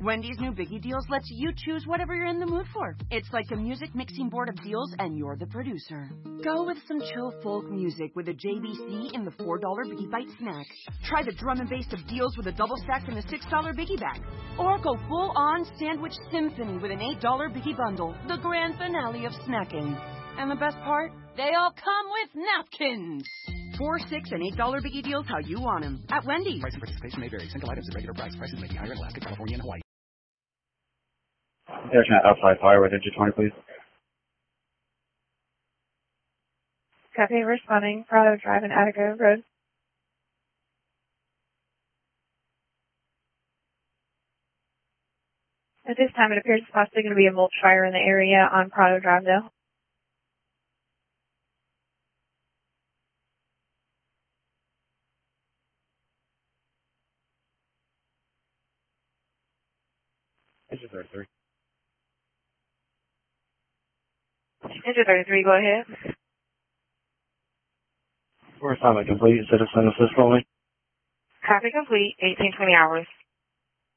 Wendy's new Biggie Deals lets you choose whatever you're in the mood for. It's like a music mixing board of deals, and you're the producer. Go with some chill folk music with a JBC in the $4 Biggie Bite snack. Try the drum and bass of deals with a double stack in the $6 Biggie Bag. Or go full-on sandwich symphony with an $8 Biggie Bundle, the grand finale of snacking. And the best part? They all come with napkins. $4, $6, and $8 Biggie Deals how you want them. At Wendy's. Price and participation may vary. Single items at regular price. Prices may be higher in Alaska, California, and Hawaii. Aircraft outside fire with engine 20, please. Copy, responding. Prado Drive and Attica Road. At this time, it appears it's possibly going to be a mulch fire in the area on Prado Drive, though. Engine 33. Engine 33, go ahead. Assignment complete. Citizen assist only. Copy complete, 1820 hours.